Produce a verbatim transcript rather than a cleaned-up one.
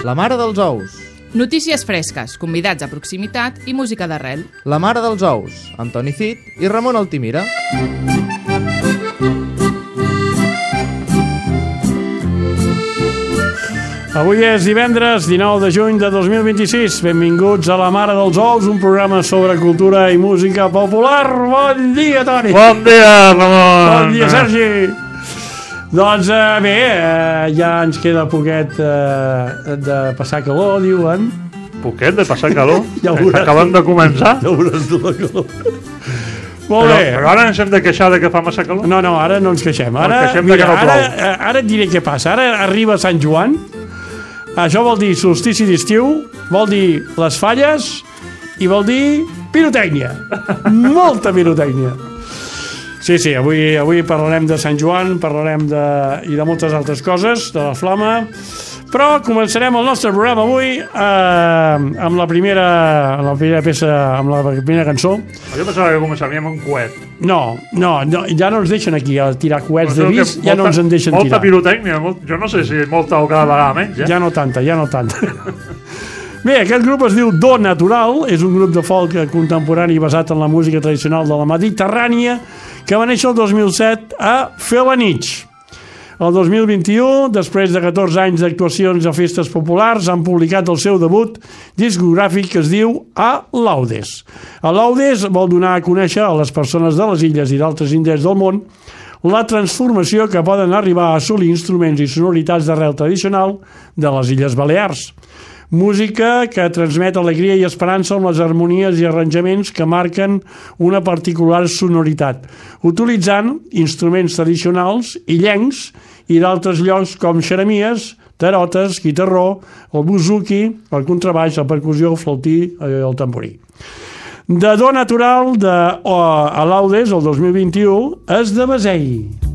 La mare dels ous. Notícies fresques, convidats a proximitat i música d'arrel. La mare dels ous, amb Toni Cid i Ramon Altimira. Avui és divendres dinou de juny de dos mil vint-i-sis. Benvinguts a La Mare dels Ous, un programa sobre cultura i música popular. Bon dia, Toni. Bon dia, Ramon. Bon dia, Sergi. Doncs eh, bé, eh, ja ens queda poquet eh, de passar calor, diuen. Poquet de passar calor? Ja ho veuràs. Acabem de començar? Ja ho veuràs de la calor. Molt però, bé. Però ara ens hem de queixar de que fa massa calor? No, no, ara no ens queixem. Ara, no ens queixem mira, que no ara, plou. ara et diré què passa. Ara arriba Sant Joan. Això vol dir solstici d'estiu, vol dir les falles i vol dir pirotècnia. Molta pirotècnia. Sí, sí, avui, avui parlarem de Sant Joan, parlarem de, i de moltes altres coses, de la flama, però començarem el nostre programa avui eh, amb la primera, amb la primera peça, amb la primera cançó. Jo pensava que començaríem amb un coet. No, no, no, ja no ens deixen aquí a tirar coets de vis, ja molta, no ens en deixen molta tirar. Molta pirotècnia, molt, jo no sé si molta o cada vegada menys. Eh? Ja no tanta, ja no tanta. Bé, aquest grup es diu Do Natural, és un grup de folk contemporani basat en la música tradicional de la Mediterrània, que va néixer el dos mil set a Felanitx. El dos mil vint-i-u, després de catorze anys d'actuacions a festes populars, han publicat el seu debut discogràfic que es diu A Laudes. A Laudes vol donar a conèixer a les persones de les illes i d'altres indrets del món la transformació que poden arribar a assolir instruments i sonoritats d'arrel tradicional de les Illes Balears. Música que transmet alegria i esperança amb les harmonies i arranjaments que marquen una particular sonoritat, utilitzant instruments tradicionals, illencs i d'altres llocs com xeremies, tarotes, guitarró, el buzuki, el contrabaix, la percussió, el flautí i el tamborí. De Do Natural de oh, a Laudes, el dos mil vint-i-u, és de Basell.